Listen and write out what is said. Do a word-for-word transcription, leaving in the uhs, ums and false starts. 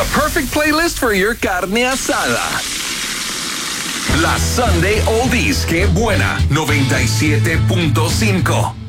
the perfect playlist for your carne asada. La Sunday Oldies, qué buena, noventa y siete punto cinco.